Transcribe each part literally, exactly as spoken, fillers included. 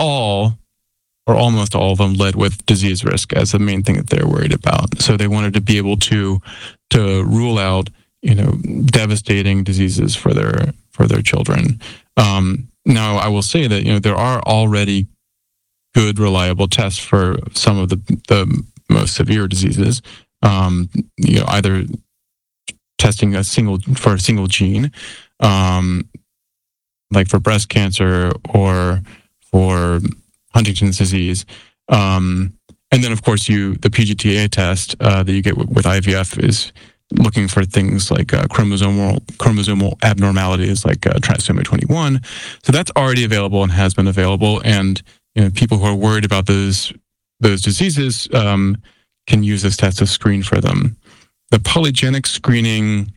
all, or almost all of them, led with disease risk as the main thing that they're worried about. So they wanted to be able to to rule out, you know, devastating diseases for their for their children. Um, now, I will say that, you know, there are already good, reliable tests for some of the the most severe diseases. Um, you know, either testing a single for a single gene, um, like for breast cancer or for Huntington's disease, um, and then of course you the P G T A test uh, that you get w- with I V F is looking for things like uh, chromosomal chromosomal abnormalities like uh, trisomy twenty-one. So that's already available and has been available, and you know, people who are worried about those those diseases um, can use this test to screen for them. The polygenic screening,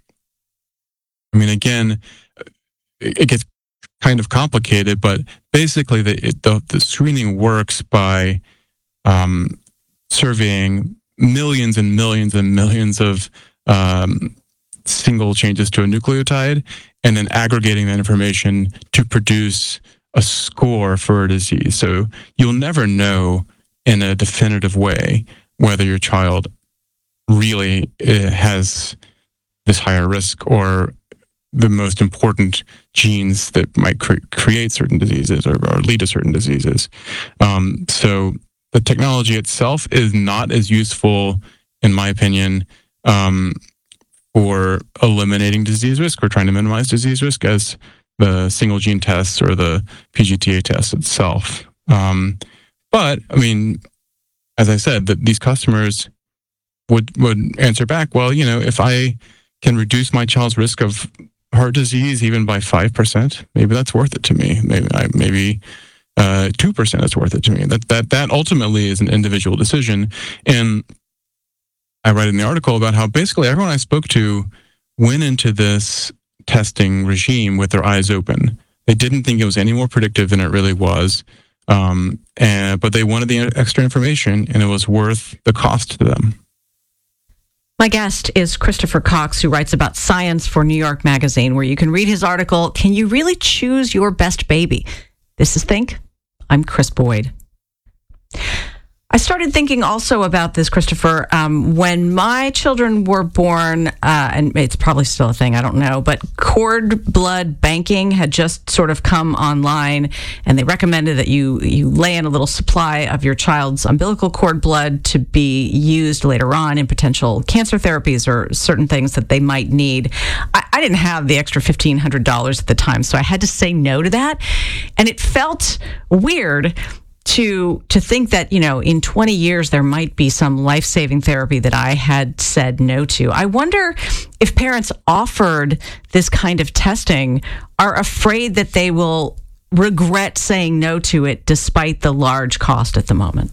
I mean, again, it gets kind of complicated, but basically the it, the, the screening works by um, surveying millions and millions and millions of um, single changes to a nucleotide and then aggregating that information to produce a score for a disease. So you'll never know in a definitive way whether your child really uh, has this higher risk or the most important genes that might cre- create certain diseases or, or lead to certain diseases. Um, so the technology itself is not as useful, in my opinion, um, for eliminating disease risk or trying to minimize disease risk as the single gene tests or the P G T A test itself. Um, but, I mean, as I said, that these customers would would answer back, well, you know, if I can reduce my child's risk of heart disease even by five percent, maybe that's worth it to me. Maybe I, maybe uh, two percent is worth it to me. That that that ultimately is an individual decision. And I write in the article about how basically everyone I spoke to went into this testing regime with their eyes open. They didn't think it was any more predictive than it really was. Um, and, but they wanted the extra information, and it was worth the cost to them. My guest is Christopher Cox, who writes about science for New York Magazine, where you can read his article, Can You Really Choose Your Best Baby? This is Think. I'm Chris Boyd. I started thinking also about this, Christopher, um, when my children were born, uh, and it's probably still a thing, I don't know, but cord blood banking had just sort of come online, and they recommended that you, you lay in a little supply of your child's umbilical cord blood to be used later on in potential cancer therapies or certain things that they might need. I, I didn't have the extra fifteen hundred dollars at the time, so I had to say no to that, and it felt weird to to think that, you know, in twenty years there might be some life-saving therapy that I had said no to. I wonder if parents offered this kind of testing are afraid that they will regret saying no to it despite the large cost at the moment.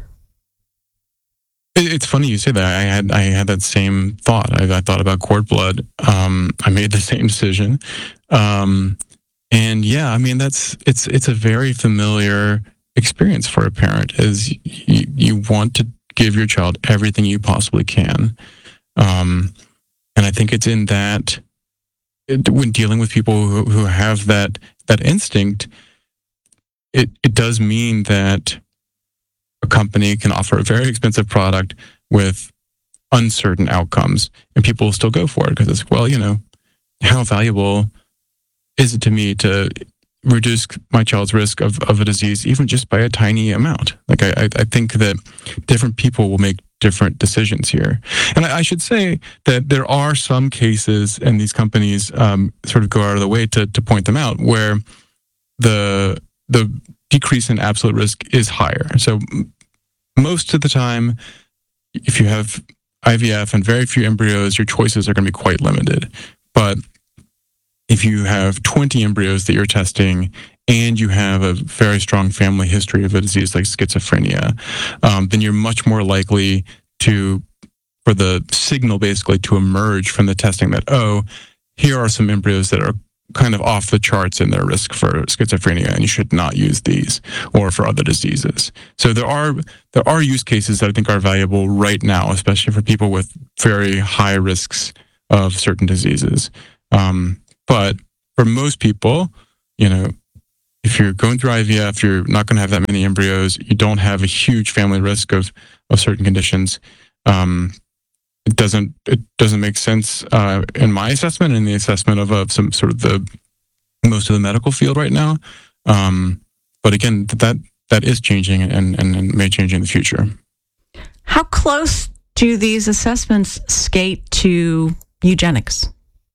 It's funny you say that. I had I had that same thought. I, I thought about cord blood. Um, I made the same decision, um, and yeah, I mean that's it's it's a very familiar experience for a parent. Is you, you want to give your child everything you possibly can, um, and I think it's in that it, when dealing with people who, who have that that instinct, it it does mean that a company can offer a very expensive product with uncertain outcomes, and people will still go for it because it's, well, you know, how valuable is it to me to reduce my child's risk of, of a disease even just by a tiny amount? Like I, I think that different people will make different decisions here. And I, I should say that there are some cases, and these companies um, sort of go out of the way to to point them out, where the the decrease in absolute risk is higher. So most of the time, if you have I V F and very few embryos, your choices are going to be quite limited. But if you have twenty embryos that you're testing and you have a very strong family history of a disease like schizophrenia, um, then you're much more likely to, for the signal basically to emerge from the testing that, oh, here are some embryos that are kind of off the charts in their risk for schizophrenia, and you should not use these, or for other diseases. So there are there are use cases that I think are valuable right now, especially for people with very high risks of certain diseases. Um, but for most people, you know, if you're going through I V F, you're not going to have that many embryos. You don't have a huge family risk of of certain conditions. Um, it doesn't it doesn't make sense uh, in my assessment and in the assessment of, of some sort of the most of the medical field right now. Um, but again, that that is changing and, and, and may change in the future. How close do these assessments skate to eugenics?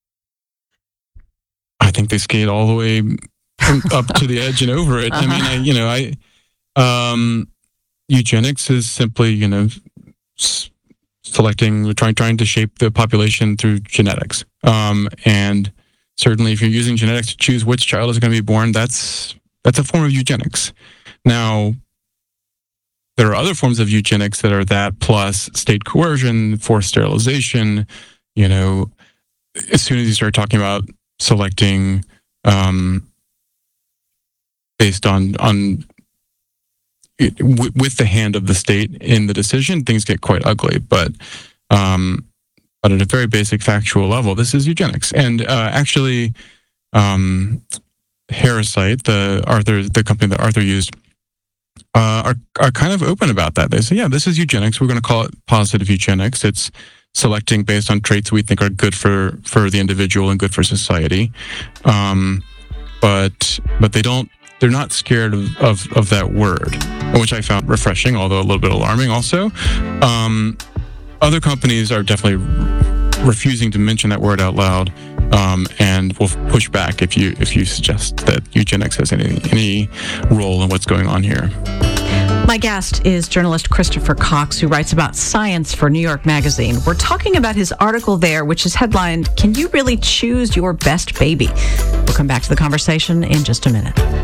I think they skate all the way up to the edge and over it. Uh-huh. I mean, I, you know, I um, eugenics is simply, you know, s- selecting, trying trying to shape the population through genetics. Um, and certainly, if you're using genetics to choose which child is going to be born, that's that's a form of eugenics. Now, there are other forms of eugenics that are that plus state coercion, forced sterilization. You know, as soon as you start talking about selecting um, based on on it, w- with the hand of the state in the decision, things get quite ugly. But um, but at a very basic factual level, this is eugenics. And uh, actually, um, Harrisite, the Arthur, the company that Arthur used, uh, are are kind of open about that. They say, yeah, this is eugenics. We're going to call it positive eugenics. It's selecting based on traits we think are good for, for the individual and good for society. Um, but but they don't, they're not scared of, of, of that word, which I found refreshing, although a little bit alarming also. Um, other companies are definitely refusing to mention that word out loud, um, and will push back if you if you suggest that eugenics has any any role in what's going on here. My guest is journalist Christopher Cox, who writes about science for New York Magazine. We're talking about his article there, which is headlined, "Can You Really Choose Your Best Baby?" We'll come back to the conversation in just a minute.